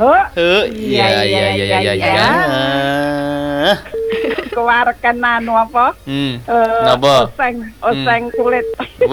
Oh, Iya. Kewareken anu apa? Napa? Oseng kulit.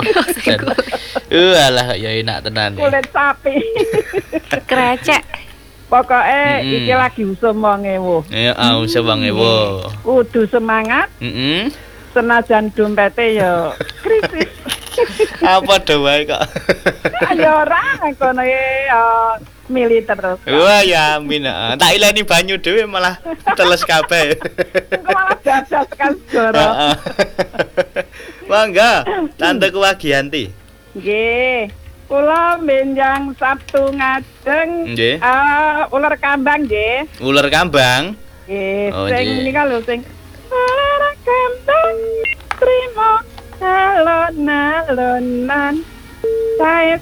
Alah ya enak tenan. Kulit sapi. Krecek. Pokoknya iki lagi usum wong ewu. Ya, usum wong ewu. Kudu semangat. Senajan dompete ya krisis. Apa doae kok? Ya ora kono mili terus. Wah ya amin. Tak ileni banyu dhewe malah teles kabeh. Engko malah dadas kan segara. Mangga, Tante Kuwagianti. Nggih. Kula benjang Sabtu ngajeng Nggih. ular kambang nggih. Ular kambang. Nggih, Oh, sing nggih. nika lho sing ular kambang trimo alon-alonan. Sae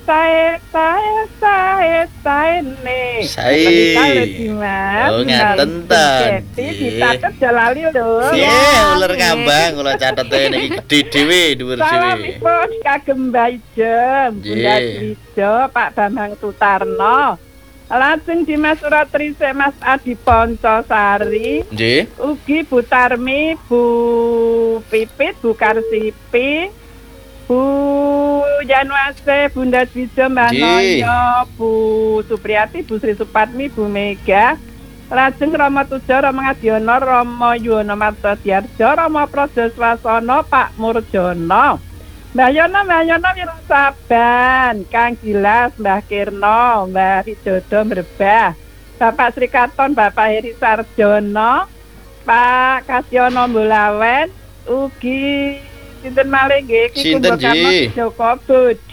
ne. Oh, ngaten ten. Dicatet jalali lho. Ular kambang kula catete niki gedhe dhewe dhuwur dhewe. Salamipun kagem Mbah Ijem, Bunda Dwijo, Pak Bambang Sutarno. Lajeng Dimas Suratrise Mas Adi Poncosari. Nggih. Ugi Bu Tarmi, Bu Pipit, Bu Karsipi, Bu Januase, Bunda Dwijo, Mbah Noyo, Bu Supriyati, Bu Sri Supatmi, Bu Mega. Lajeng Rama Tujo, Rama Ngadiono, Rama Yuwono Martodiarjo, Rama Pradoswasono, Pak Murjono. Mbah Yono Wirasaban, Kang Gilas, Mbah Kirno, Mbah Widodo Merbah, Bapak Sri Katon, Bapak Heri Sarjono, Pak Kasyono Mbulawen, ugi sinten malih nggih Ki Kumbakarna Joko Bud.